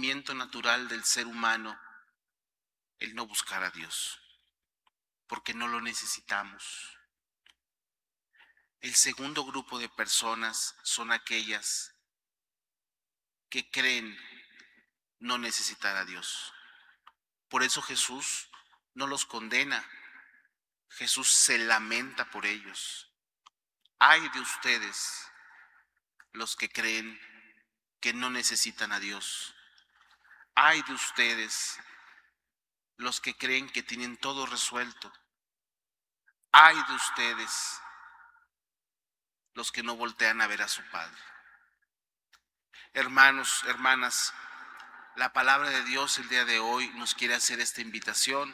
sentimiento natural del ser humano el no buscar a Dios, porque no lo necesitamos. El segundo grupo de personas son aquellas que creen no necesitar a Dios. Por eso Jesús no los condena. Jesús se lamenta por ellos. Ay de ustedes, los que creen que no necesitan a Dios. Ay de ustedes, los que creen que tienen todo resuelto. Ay de ustedes, los que no voltean a ver a su Padre. Hermanos, hermanas, la palabra de Dios el día de hoy nos quiere hacer esta invitación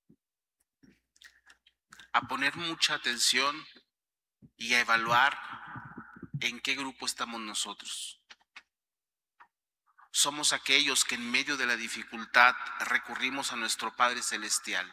a poner mucha atención y a evaluar en qué grupo estamos nosotros. Somos aquellos que en medio de la dificultad recurrimos a nuestro Padre Celestial.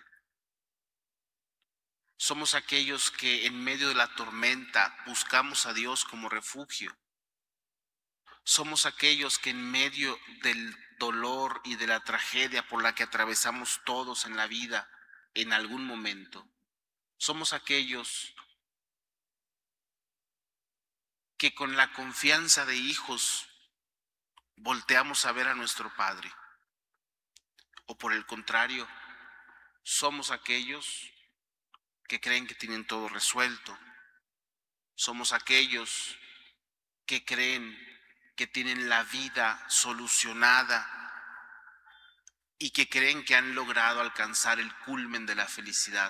Somos aquellos que en medio de la tormenta buscamos a Dios como refugio. Somos aquellos que en medio del dolor y de la tragedia por la que atravesamos todos en la vida en algún momento, somos aquellos que con la confianza de hijos volteamos a ver a nuestro Padre. O por el contrario, somos aquellos que creen que tienen todo resuelto. Somos aquellos que creen que tienen la vida solucionada y que creen que han logrado alcanzar el culmen de la felicidad.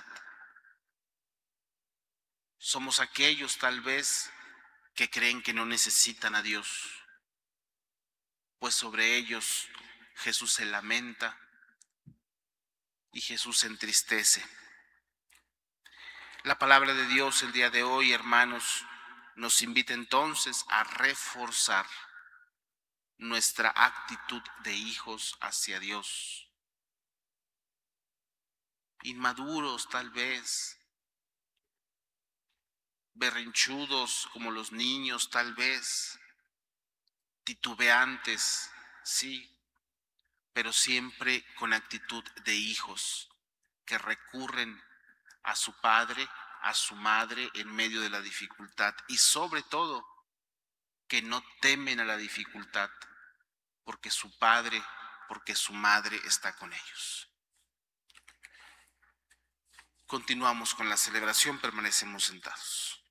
Somos aquellos tal vez que creen que no necesitan a Dios, pues sobre ellos Jesús se lamenta y Jesús se entristece. La palabra de Dios el día de hoy, hermanos, nos invita entonces a reforzar nuestra actitud de hijos hacia Dios. Inmaduros tal vez, berrinchudos como los niños tal vez, titubeantes, sí, pero siempre con actitud de hijos que recurren a su padre, a su madre en medio de la dificultad y sobre todo que no temen a la dificultad porque su padre, porque su madre está con ellos. Continuamos con la celebración, permanecemos sentados.